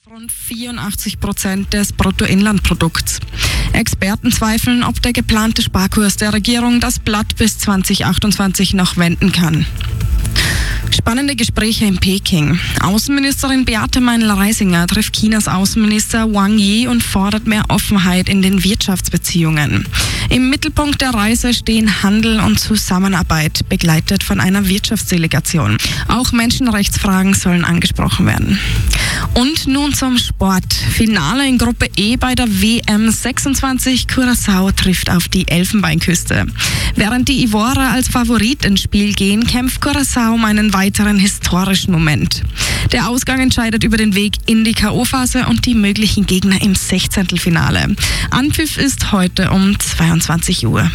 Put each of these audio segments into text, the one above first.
Rund 84% des Bruttoinlandprodukts. Experten zweifeln, ob der geplante Sparkurs der Regierung das Blatt bis 2028 noch wenden kann. Spannende Gespräche in Peking. Außenministerin Beate Meinl-Reisinger trifft Chinas Außenminister Wang Yi und fordert mehr Offenheit in den Wirtschaftsbeziehungen. Im Mittelpunkt der Reise stehen Handel und Zusammenarbeit, begleitet von einer Wirtschaftsdelegation. Auch Menschenrechtsfragen sollen angesprochen werden. Und nun zum Sport. Finale in Gruppe E bei der WM 26. Curaçao trifft auf die Elfenbeinküste. Während die Ivorer als Favorit ins Spiel gehen, kämpft Curaçao um einen weiteren historischen Moment. Der Ausgang entscheidet über den Weg in die K.O.-Phase und die möglichen Gegner im 16. Finale. Anpfiff ist heute um 22 Uhr.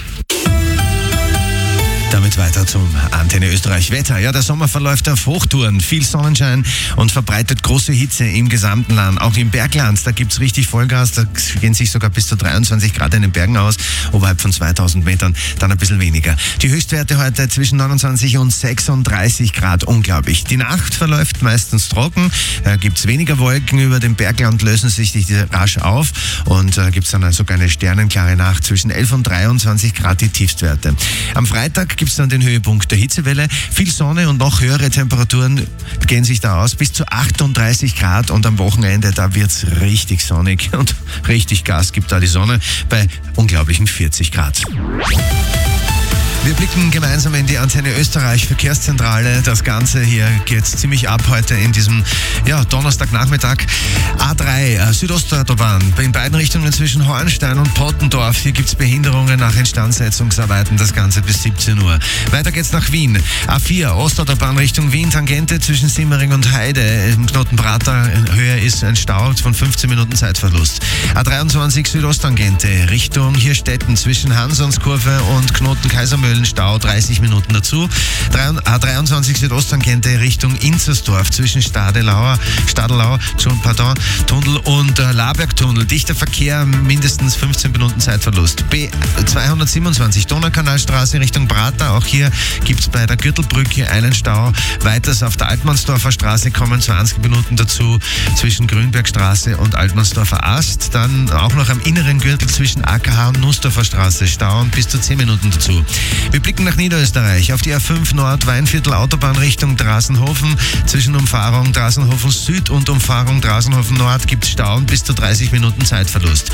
Damit weiter zum Antenne Österreich Wetter. Ja, der Sommer verläuft auf Hochtouren. Viel Sonnenschein und verbreitet große Hitze im gesamten Land. Auch im Bergland, da gibt's richtig Vollgas. Da gehen sich sogar bis zu 23 Grad in den Bergen aus. Oberhalb von 2000 Metern dann ein bisschen weniger. Die Höchstwerte heute zwischen 29 und 36 Grad. Unglaublich. Die Nacht verläuft meistens trocken. Da gibt's weniger Wolken. Über dem Bergland lösen sich die rasch auf. Und gibt's dann sogar eine sternenklare Nacht. Zwischen 11 und 23 Grad die Tiefstwerte. Am Freitag gibt's dann den Höhepunkt der Hitzewelle. Viel Sonne und noch höhere Temperaturen gehen sich da aus. Bis zu 38 Grad und am Wochenende, da wird's richtig sonnig und richtig Gas gibt da die Sonne bei unglaublichen 40 Grad. Wir blicken gemeinsam in die Antenne Österreich Verkehrszentrale. Das Ganze hier geht ziemlich ab heute in diesem Donnerstagnachmittag. A3 Südostautobahn in beiden Richtungen zwischen Hornstein und Pottendorf. Hier gibt's Behinderungen nach Instandsetzungsarbeiten. Das Ganze bis 17 Uhr. Weiter geht's nach Wien. A4 Ostautobahn Richtung Wien, Tangente zwischen Simmering und Heide. Im Knotenprater Höhe ist ein Stau von 15 Minuten Zeitverlust. A23 Südosttangente Richtung Hirstetten zwischen Hansonskurve und Knoten Kaisermühlen. Stau 30 Minuten dazu. A23 Südosttangente Richtung Inzersdorf zwischen Stadelau, Tunnel und Labergtunnel. Dichter Verkehr, mindestens 15 Minuten Zeitverlust. B227 Donaukanalstraße Richtung Prater. Auch hier gibt es bei der Gürtelbrücke einen Stau. Weiters auf der Altmannsdorfer Straße kommen 20 Minuten dazu zwischen Grünbergstraße und Altmannsdorfer Ast. Dann auch noch am inneren Gürtel zwischen AKH und Nussdorfer Straße Stau und bis zu 10 Minuten dazu. Wir blicken nach Niederösterreich auf die A5 Nord Weinviertel Autobahn Richtung Drasenhofen. Zwischen Umfahrung Drasenhofen Süd und Umfahrung Drasenhofen Nord gibt es Stau und bis zu 30 Minuten Zeitverlust.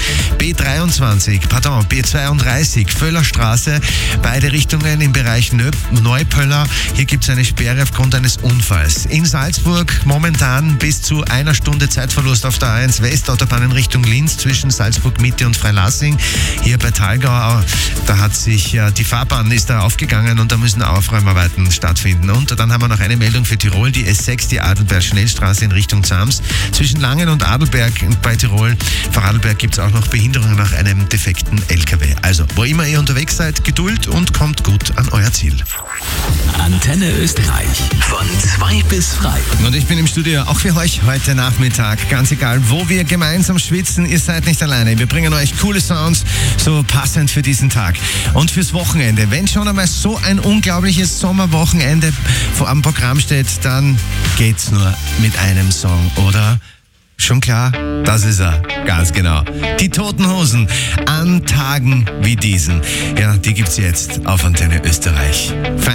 B32 Völlerstraße, beide Richtungen im Bereich Neupöller. Hier gibt es eine Sperre aufgrund eines Unfalls. In Salzburg momentan bis zu 1 Stunde Zeitverlust auf der A1 Westautobahn in Richtung Linz zwischen Salzburg Mitte und Freilassing. Hier bei Thalgau, da hat sich die Fahrbahn ist da aufgegangen und da müssen Aufräumarbeiten stattfinden. Und dann haben wir noch eine Meldung für Tirol, die S6, die Adelberg-Schnellstraße in Richtung Zams. Zwischen Langen und Adelberg bei Tirol, vor Adelberg gibt es auch noch Behinderungen nach einem defekten LKW. Also, wo immer ihr unterwegs seid, Geduld und kommt gut an euer Ziel. Antenne Österreich von 2 bis frei. Und ich bin im Studio auch für euch heute Nachmittag. Ganz egal, wo wir gemeinsam schwitzen, ihr seid nicht alleine. Wir bringen euch coole Sounds, so passend für diesen Tag. Und fürs Wochenende, wenn schon einmal so ein unglaubliches Sommerwochenende am Programm steht, dann geht's nur mit einem Song, oder? Schon klar? Das ist er, ganz genau. Die Toten Hosen an Tagen wie diesen. Ja, die gibt's jetzt auf Antenne Österreich.